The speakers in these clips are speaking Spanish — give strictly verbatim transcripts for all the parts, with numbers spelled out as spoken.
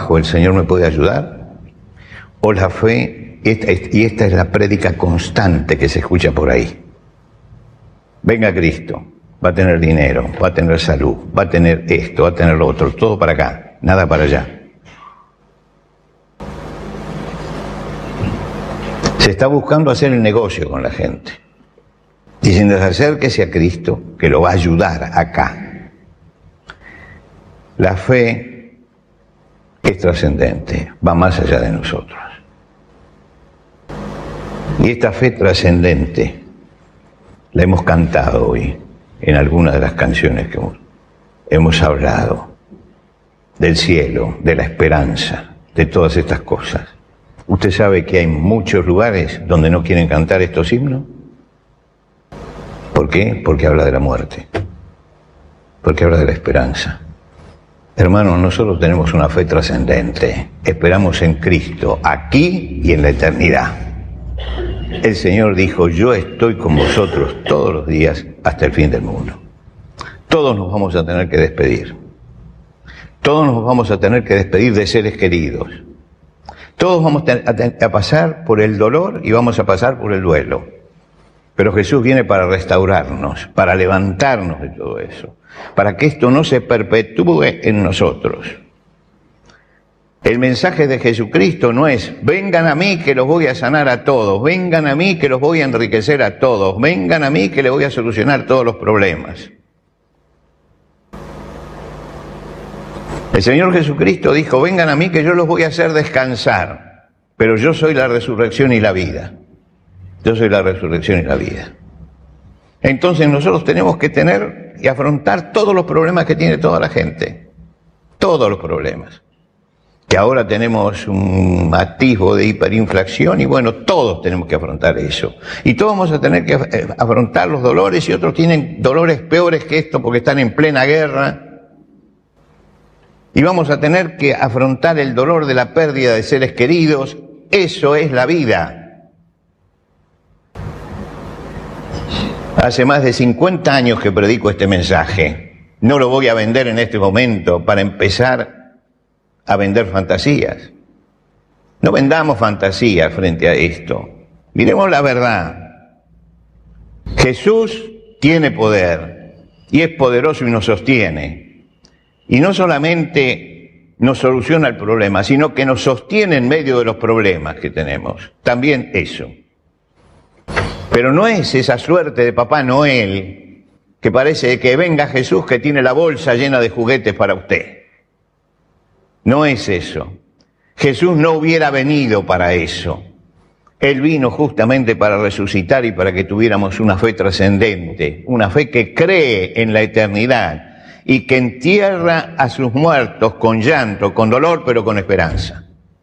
trabajo el Señor me puede ayudar? ¿O la fe, esta, y esta es la prédica constante que se escucha por ahí? Venga Cristo, va a tener dinero, va a tener salud, va a tener esto, va a tener lo otro, todo para acá, nada para allá. Se está buscando hacer el negocio con la gente, diciendo acérquese a Cristo, que lo va a ayudar acá. La fe es trascendente, va más allá de nosotros. Y esta fe trascendente la hemos cantado hoy en algunas de las canciones que hemos, hemos hablado del cielo, de la esperanza, de todas estas cosas. ¿Usted sabe que hay muchos lugares donde no quieren cantar estos himnos? ¿Por qué? Porque habla de la muerte, porque habla de la esperanza. Hermanos, nosotros tenemos una fe trascendente, esperamos en Cristo, aquí y en la eternidad. El Señor dijo, yo estoy con vosotros todos los días hasta el fin del mundo. Todos nos vamos a tener que despedir. Todos nos vamos a tener que despedir de seres queridos. Todos vamos a, a pasar por el dolor y vamos a pasar por el duelo. Pero Jesús viene para restaurarnos, para levantarnos de todo eso, para que esto no se perpetúe en nosotros. El mensaje de Jesucristo no es, vengan a mí que los voy a sanar a todos, vengan a mí que los voy a enriquecer a todos, vengan a mí que les voy a solucionar todos los problemas. El Señor Jesucristo dijo, vengan a mí que yo los voy a hacer descansar, pero yo soy la resurrección y la vida. Yo soy la resurrección y la vida. Entonces nosotros tenemos que tener y afrontar todos los problemas que tiene toda la gente. Todos los problemas. Que ahora tenemos un atisbo de hiperinflación y bueno, todos tenemos que afrontar eso. Y todos vamos a tener que afrontar los dolores y otros tienen dolores peores que esto porque están en plena guerra. Y vamos a tener que afrontar el dolor de la pérdida de seres queridos. Eso es la vida. Hace más de cincuenta años que predico este mensaje. No lo voy a vender en este momento para empezar a vender fantasías. No vendamos fantasías frente a esto. Miremos la verdad. Jesús tiene poder y es poderoso y nos sostiene. Y no solamente nos soluciona el problema, sino que nos sostiene en medio de los problemas que tenemos. También eso. Pero no es esa suerte de Papá Noel que parece que venga Jesús que tiene la bolsa llena de juguetes para usted. No es eso. Jesús no hubiera venido para eso. Él vino justamente para resucitar y para que tuviéramos una fe trascendente, una fe que cree en la eternidad y que entierra a sus muertos con llanto, con dolor, pero con esperanza.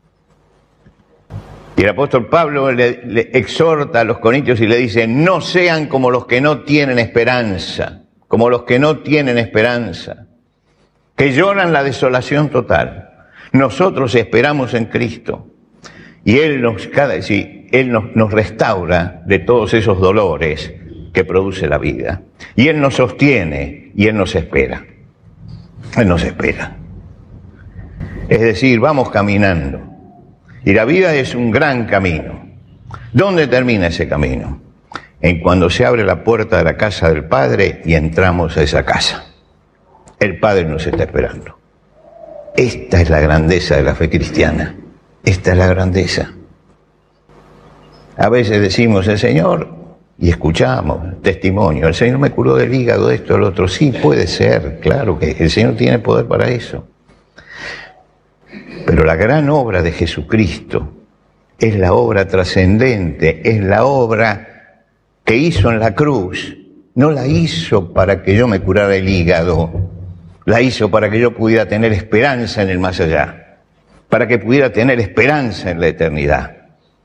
Y el apóstol Pablo le, le exhorta a los corintios y le dice, no sean como los que no tienen esperanza, como los que no tienen esperanza, que lloran la desolación total. Nosotros esperamos en Cristo y Él nos, cada, sí, Él nos, nos restaura de todos esos dolores que produce la vida. Y Él nos sostiene y Él nos espera. Él nos espera. Es decir, vamos caminando. Y la vida es un gran camino. ¿Dónde termina ese camino? En cuando se abre la puerta de la casa del Padre y entramos a esa casa. El Padre nos está esperando. Esta es la grandeza de la fe cristiana. Esta es la grandeza. A veces decimos, el Señor, y escuchamos testimonio, el Señor me curó del hígado, esto, lo otro. Sí, puede ser, claro que el Señor tiene poder para eso. Pero la gran obra de Jesucristo es la obra trascendente, es la obra que hizo en la cruz. No la hizo para que yo me curara el hígado, la hizo para que yo pudiera tener esperanza en el más allá, para que pudiera tener esperanza en la eternidad.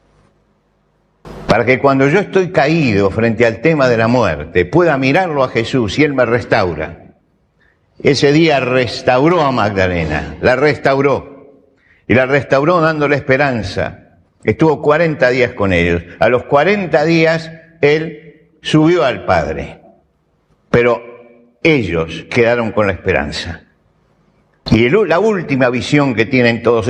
Para que cuando yo estoy caído frente al tema de la muerte, pueda mirarlo a Jesús y Él me restaura. Ese día restauró a Magdalena, la restauró. Y la restauró dándole esperanza. Estuvo cuarenta días con ellos. A los cuarenta días Él subió al Padre. Pero ellos quedaron con la esperanza. Y el, la última visión que tienen todos